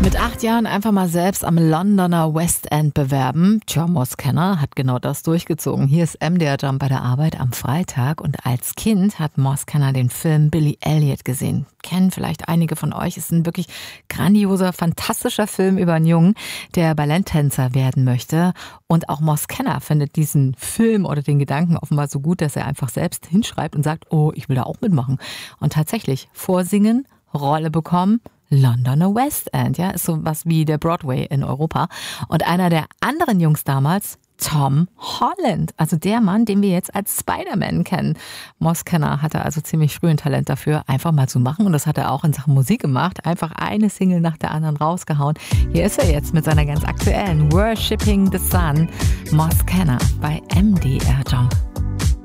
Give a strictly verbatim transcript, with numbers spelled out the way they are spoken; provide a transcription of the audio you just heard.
Mit acht Jahren einfach mal selbst am Londoner West End bewerben. Tja, Moss Kenner hat genau das durchgezogen. Hier ist M D R Jump bei der Arbeit am Freitag. Und als Kind hat Moss Kenner den Film Billy Elliot gesehen. Kennen vielleicht einige von euch. Ist ein wirklich grandioser, fantastischer Film über einen Jungen, der Balletttänzer werden möchte. Und auch Moss Kenner findet diesen Film oder den Gedanken offenbar so gut, dass er einfach selbst hinschreibt und sagt, oh, ich will da auch mitmachen. Und tatsächlich vorsingen, Rolle bekommen, Londoner West End, ja, ist so was wie der Broadway in Europa. Und einer der anderen Jungs damals, Tom Holland, also der Mann, den wir jetzt als Spider-Man kennen. Moss Kenner hatte also ziemlich früh ein Talent dafür, einfach mal zu machen. Und das hat er auch in Sachen Musik gemacht. Einfach eine Single nach der anderen rausgehauen. Hier ist er jetzt mit seiner ganz aktuellen Worshipping the Sun. Moss Kenner bei M D R Jump.